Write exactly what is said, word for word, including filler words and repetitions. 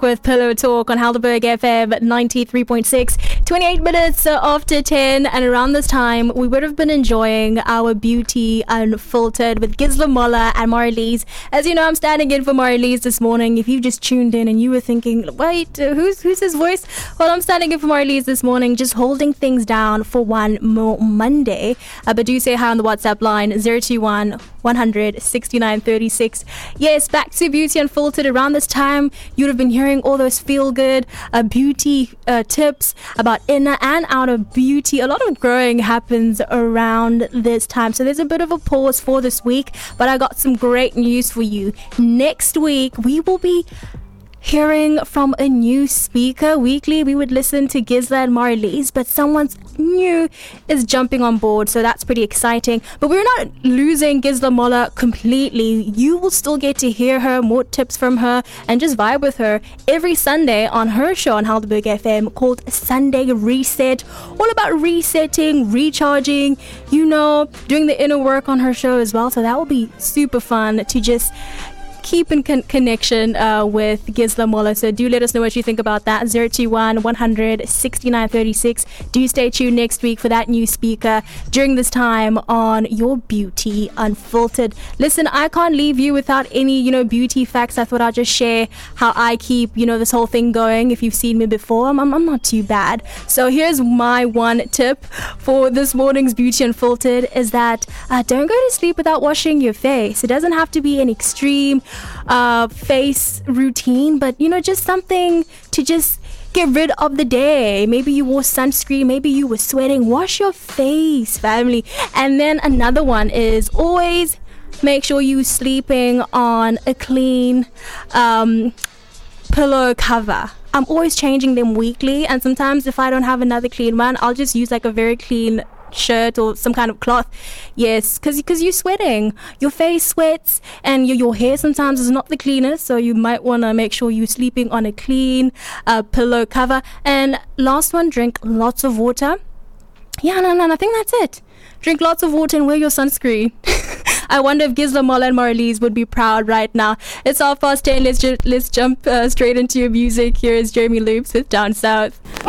with Pillow Talk on Helderberg F M ninety-three point six. twenty-eight minutes after ten, and around this time we would have been enjoying our Beauty Unfiltered with Gisla Moller and Marlies. As you know, I'm standing in for Marlies this morning. If you just tuned in and you were thinking, wait, uh, who's who's his voice? Well, I'm standing in for Marlies this morning, just holding things down for one more Monday. Uh, but do say hi on the WhatsApp line zero two one, one hundred, sixty-nine thirty-six. Yes, back to Beauty Unfiltered. Around this time, you'd have been hearing all those feel-good uh, beauty uh, tips about inner and outer beauty. A lot of growing happens around this time, so there's a bit of a pause for this week, but I got some great news for you. Next week, we will be hearing from a new speaker. Weekly, we would listen to Gisla and Marlies, but someone new is jumping on board, so that's pretty exciting. But we're not losing Gisla Moller completely. You will still get to hear her, more tips from her, and just vibe with her every Sunday on her show on Helderberg F M called Sunday Reset. All about resetting, recharging, you know, doing the inner work on her show as well. So that will be super fun to just keep in con- connection uh, with Gisla Moller. So do let us know what you think about that. zero two one, one hundred, sixty-nine thirty-six. Do stay tuned next week for that new speaker during this time on Your Beauty Unfiltered. Listen, I can't leave you without any, you know, beauty facts. I thought I'd just share how I keep, you know, this whole thing going. If you've seen me before, I'm, I'm, I'm not too bad. So here's my one tip for this morning's Beauty Unfiltered is that uh, don't go to sleep without washing your face. It doesn't have to be an extreme uh face routine, but you know, just something to just get rid of the day. Maybe you wore sunscreen, maybe you were sweating. Wash your face, family. And then another one is always make sure you're sleeping on a clean um pillow cover. I'm always changing them weekly, and sometimes if I don't have another clean one, I'll just use like a very clean shirt or some kind of cloth. Yes, because because you're sweating, your face sweats, and your, your hair sometimes is not the cleanest, so you might want to make sure you're sleeping on a clean uh, pillow cover. And last one, drink lots of water. Yeah, no, no, I think that's it. Drink lots of water and wear your sunscreen. I wonder if Gisla Moller and Marlies would be proud right now. It's half past ten. Let's, ju- let's jump uh, straight into your music. Here is Jeremy Loops with Down South.